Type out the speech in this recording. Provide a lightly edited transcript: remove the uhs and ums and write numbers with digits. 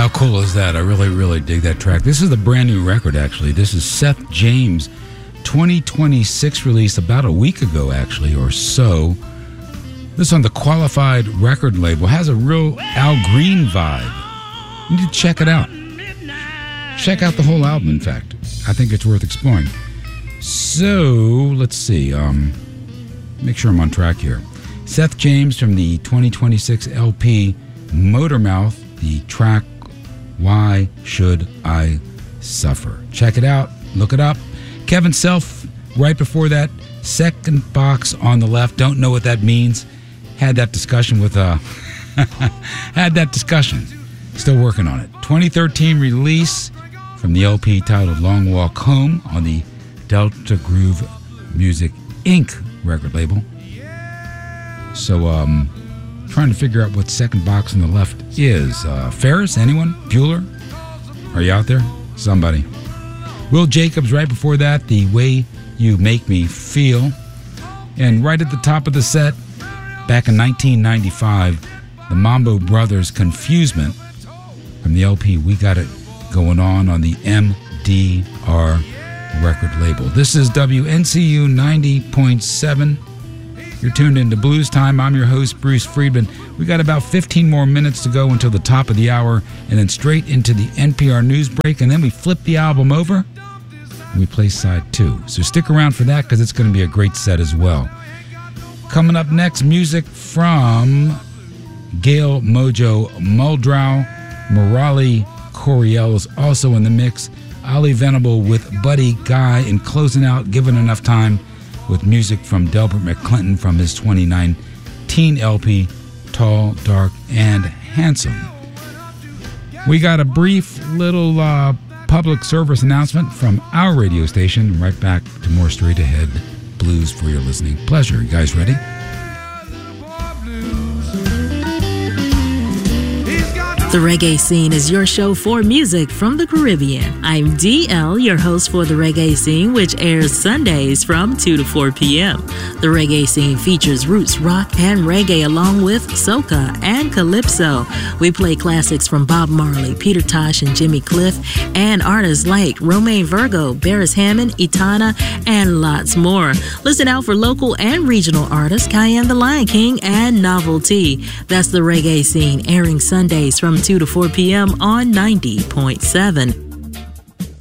How cool is that? I really, really dig that track. This is a brand new record, actually. This is Seth James' 2026 release about a week ago, actually, or so. This on the Qualified record label. Has a real Al Green vibe. You need to check it out. Check out the whole album, in fact. I think it's worth exploring. So, let's see. Make sure I'm on track here. Seth James from the 2026 LP Motormouth, the track Why Should I Suffer? Check it out. Look it up. Kevin Self, right before that, second box on the left. Don't know what that means. Had that discussion with Still working on it. 2013 release from the LP titled Long Walk Home on the Delta Groove Music Inc. record label. So, trying to figure out what second box on the left is. Ferris, anyone? Bueller? Are you out there? Somebody. Will Jacobs right before that, The Way You Make Me Feel. And right at the top of the set, back in 1995, the Mambo Brothers Confusement from the LP We Got It Going On the MDR record label. This is WNCU 90.7. You're tuned into Blues Time. I'm your host, Bruce Friedman. We got about 15 more minutes to go until the top of the hour, and then straight into the NPR news break, and then we flip the album over, and we play side 2. So stick around for that, because it's going to be a great set as well. Coming up next, music from Gail Mojo Muldrow. Morali Coriel is also in the mix. Ali Venable with Buddy Guy, and closing out, given enough time, with music from Delbert McClinton from his 2019 LP, Tall, Dark, and Handsome. We got a brief little public service announcement from our radio station. Right back to more straight ahead blues for your listening pleasure. You guys ready? The Reggae Scene is your show for music from the Caribbean. I'm DL, your host for The Reggae Scene, which airs Sundays from 2 to 4 p.m. The Reggae Scene features roots, rock, and reggae along with soca and calypso. We play classics from Bob Marley, Peter Tosh, and Jimmy Cliff, and artists like Romain Virgo, Beres Hammond, Etana, and lots more. Listen out for local and regional artists, Cayenne the Lion King, and Novelty. That's The Reggae Scene, airing Sundays from 2 to 4 p.m. on 90.7.